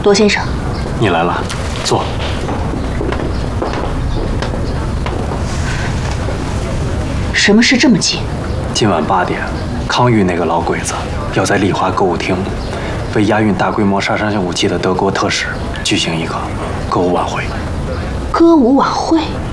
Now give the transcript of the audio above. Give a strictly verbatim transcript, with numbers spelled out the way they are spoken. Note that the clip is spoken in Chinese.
罗先生， 你来了，坐。 什么事这么急？ 今晚八点，康玉那个老鬼子要在丽华歌舞厅，为押运大规模杀伤性武器的德国特使举行一个歌舞晚会。 歌舞晚会？